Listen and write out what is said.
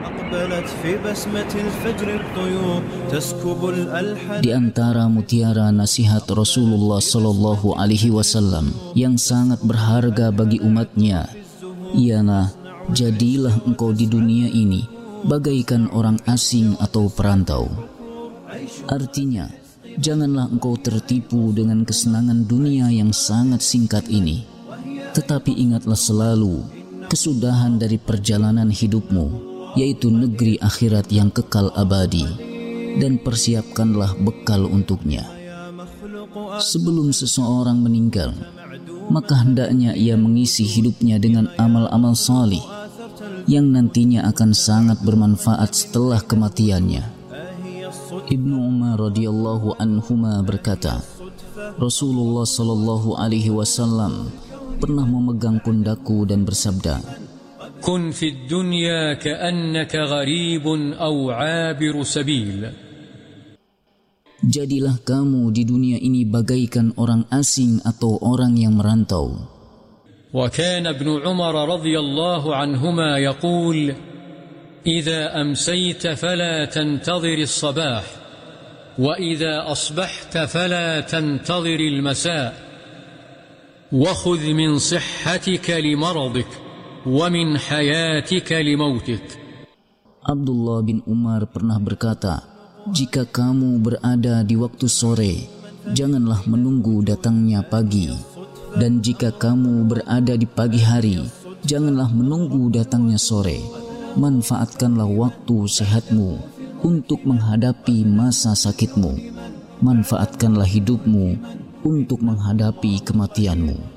Di antara mutiara nasihat Rasulullah sallallahu alaihi wasallam yang sangat berharga bagi umatnya ialah, jadilah engkau di dunia ini bagaikan orang asing atau perantau. Artinya, janganlah engkau tertipu dengan kesenangan dunia yang sangat singkat ini, tetapi ingatlah selalu kesudahan dari perjalanan hidupmu, yaitu negeri akhirat yang kekal abadi, dan persiapkanlah bekal untuknya. Sebelum seseorang meninggal, maka hendaknya ia mengisi hidupnya dengan amal-amal salih yang nantinya akan sangat bermanfaat setelah kematiannya. Ibnu Umar radhiyallahu anhuma berkata, Rasulullah sallallahu alaihi wasallam pernah memegang pundakku dan bersabda, Kun fid dunya ka'annaka gharibun aw 'abiru sabil. Jadilah kamu di dunia ini bagaikan orang asing atau orang yang merantau. وكان ابن عمر رضي الله عنهما يقول إذا أمسيت فلا تنتظر الصباح وإذا أصبحت فلا تنتظر المساء وخذ من صحتك لمرضك ومن حياتك لموتك. Abdullah bin Umar pernah berkata, jika kamu berada di waktu sore, janganlah menunggu datangnya pagi. Dan jika kamu berada di pagi hari, janganlah menunggu datangnya sore. Manfaatkanlah waktu sehatmu untuk menghadapi masa sakitmu. Manfaatkanlah hidupmu untuk menghadapi kematianmu.